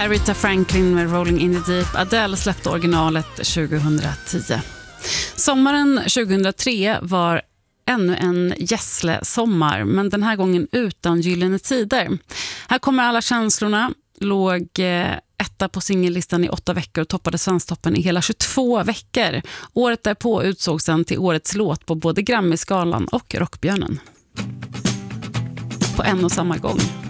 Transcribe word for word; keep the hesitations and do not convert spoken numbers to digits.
Aretha Franklin med Rolling in the Deep. Adele släppte originalet tjugohundratio. Sommaren tjugohundratre var ännu en Gessle-sommar, men den här gången utan gyllene tider. Här kommer alla känslorna, låg etta på singellistan i åtta veckor och toppade Svensktoppen i hela tjugotvå veckor. Året därpå utsågs den till årets låt på både Grammy-skalan och Rockbjörnen. På en och samma gång.